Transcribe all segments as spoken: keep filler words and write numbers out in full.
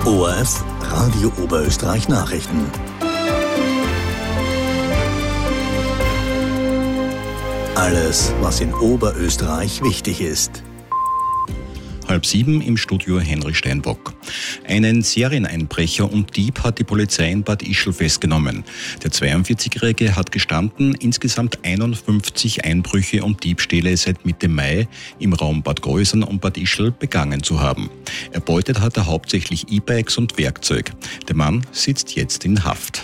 O R F Radio Oberösterreich Nachrichten. Alles, was in Oberösterreich wichtig ist. Halb sieben im Studio Henry Steinbock. Einen Serieneinbrecher und Dieb hat die Polizei in Bad Ischl festgenommen. Der zweiundvierzigjährige hat gestanden, insgesamt einundfünfzig Einbrüche und Diebstähle seit Mitte Mai im Raum Bad Kreuznach und Bad Ischl begangen zu haben. Erbeutet hat er hauptsächlich E-Bikes und Werkzeug. Der Mann sitzt jetzt in Haft.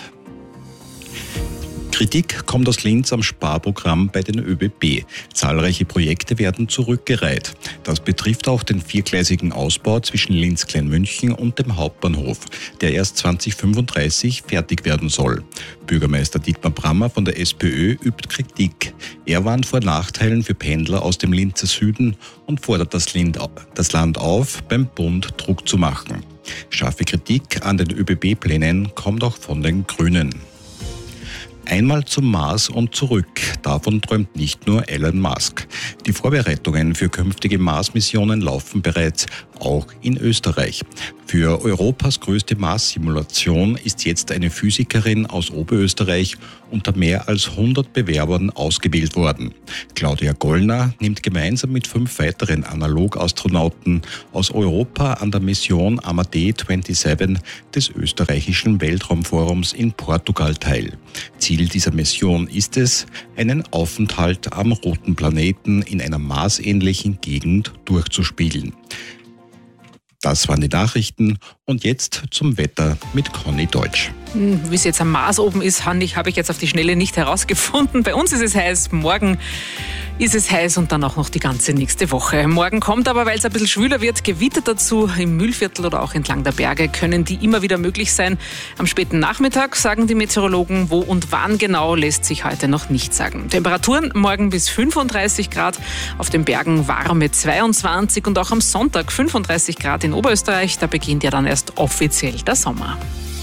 Kritik kommt aus Linz am Sparprogramm bei den ÖBB. Zahlreiche Projekte werden zurückgereiht. Das betrifft auch den viergleisigen Ausbau zwischen Linz-Kleinmünchen und dem Hauptbahnhof, der erst zwanzig fünfunddreißig fertig werden soll. Bürgermeister Dietmar Brammer von der SPÖ übt Kritik. Er warnt vor Nachteilen für Pendler aus dem Linzer Süden und fordert das Land auf, beim Bund Druck zu machen. Scharfe Kritik an den ÖBB-Plänen kommt auch von den Grünen. Einmal zum Mars und zurück. Davon träumt nicht nur Elon Musk. Die Vorbereitungen für künftige Mars-Missionen laufen bereits, auch in Österreich. Für Europas größte Mars-Simulation ist jetzt eine Physikerin aus Oberösterreich unter mehr als hundert Bewerbern ausgewählt worden. Claudia Gollner nimmt gemeinsam mit fünf weiteren Analog-Astronauten aus Europa an der Mission Amadee siebenundzwanzig des österreichischen Weltraumforums in Portugal teil. Ziel dieser Mission ist es, einen Aufenthalt am roten Planeten in einer marsähnlichen Gegend durchzuspielen. Das waren die Nachrichten und jetzt zum Wetter mit Conny Deutsch. Wie es jetzt am Mars oben ist, habe ich jetzt auf die Schnelle nicht herausgefunden. Bei uns ist es heiß, morgen ist es heiß und dann auch noch die ganze nächste Woche. Morgen kommt aber, weil es ein bisschen schwüler wird, Gewitter dazu. Im Mühlviertel oder auch entlang der Berge können die immer wieder möglich sein. Am späten Nachmittag sagen die Meteorologen, wo und wann genau, lässt sich heute noch nicht sagen. Temperaturen morgen bis fünfunddreißig Grad, auf den Bergen warme zweiundzwanzig und auch am Sonntag fünfunddreißig Grad in Oberösterreich. Da beginnt ja dann erst offiziell der Sommer.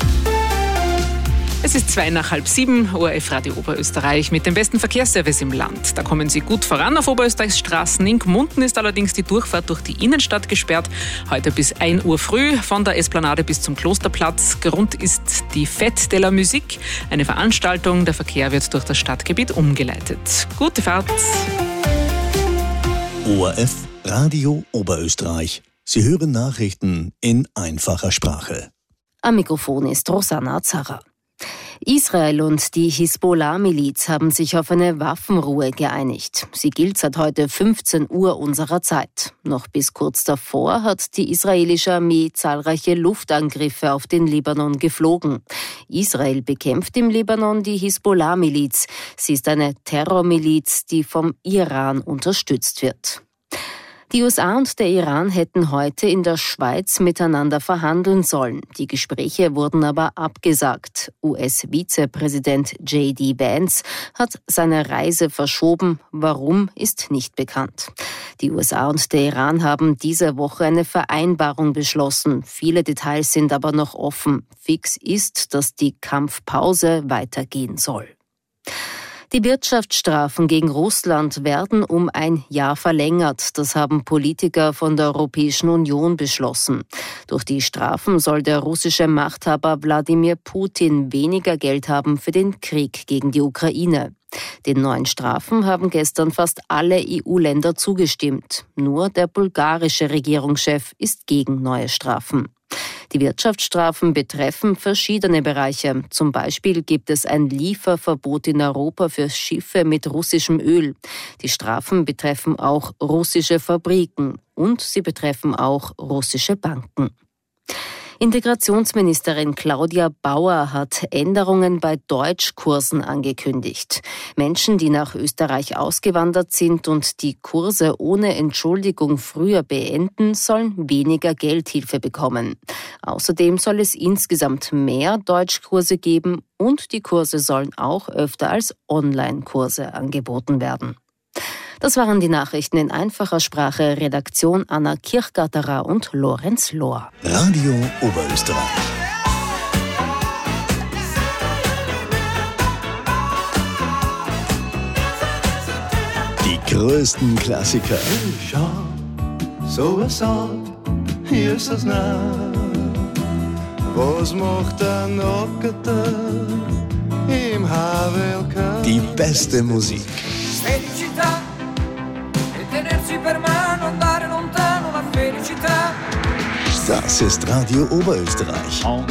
Es ist zwei nach halb sieben, O R F Radio Oberösterreich mit dem besten Verkehrsservice im Land. Da kommen Sie gut voran auf Oberösterreichs Straßen. In Gmunden ist allerdings die Durchfahrt durch die Innenstadt gesperrt. Heute bis ein Uhr früh, von der Esplanade bis zum Klosterplatz. Grund ist die Fête de la Musique, eine Veranstaltung. Der Verkehr wird durch das Stadtgebiet umgeleitet. Gute Fahrt. O R F Radio Oberösterreich. Sie hören Nachrichten in einfacher Sprache. Am Mikrofon ist Rosanna Zarra. Israel und die Hisbollah-Miliz haben sich auf eine Waffenruhe geeinigt. Sie gilt seit heute fünfzehn Uhr unserer Zeit. Noch bis kurz davor hat die israelische Armee zahlreiche Luftangriffe auf den Libanon geflogen. Israel bekämpft im Libanon die Hisbollah-Miliz. Sie ist eine Terrormiliz, die vom Iran unterstützt wird. Die U S A und der Iran hätten heute in der Schweiz miteinander verhandeln sollen. Die Gespräche wurden aber abgesagt. U S-Vizepräsident J D Vance hat seine Reise verschoben. Warum, ist nicht bekannt. Die U S A und der Iran haben diese Woche eine Vereinbarung beschlossen. Viele Details sind aber noch offen. Fix ist, dass die Kampfpause weitergehen soll. Die Wirtschaftsstrafen gegen Russland werden um ein Jahr verlängert. Das haben Politiker von der Europäischen Union beschlossen. Durch die Strafen soll der russische Machthaber Wladimir Putin weniger Geld haben für den Krieg gegen die Ukraine. Den neuen Strafen haben gestern fast alle E U-Länder zugestimmt. Nur der bulgarische Regierungschef ist gegen neue Strafen. Die Wirtschaftsstrafen betreffen verschiedene Bereiche. Zum Beispiel gibt es ein Lieferverbot in Europa für Schiffe mit russischem Öl. Die Strafen betreffen auch russische Fabriken und sie betreffen auch russische Banken. Integrationsministerin Claudia Bauer hat Änderungen bei Deutschkursen angekündigt. Menschen, die nach Österreich ausgewandert sind und die Kurse ohne Entschuldigung früher beenden, sollen weniger Geldhilfe bekommen. Außerdem soll es insgesamt mehr Deutschkurse geben und die Kurse sollen auch öfter als Online-Kurse angeboten werden. Das waren die Nachrichten in einfacher Sprache. Redaktion Anna Kirchgatterer und Lorenz Lohr. Radio Oberösterreich. Die größten Klassiker. Schau, so was all, hier ist es nah. Was macht ein Nockerter im H W L K? Die beste Musik. Felicità e tenersi per mano, andare lontano, la felicità. Das ist Radio Oberösterreich.